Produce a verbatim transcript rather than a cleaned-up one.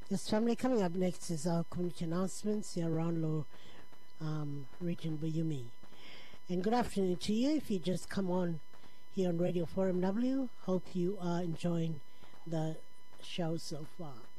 Yes, family, coming up next is our community announcements here around Low um, Region Buyumi. And good afternoon to you if you just come on here on Radio Forum W. Hope you are enjoying the show so far.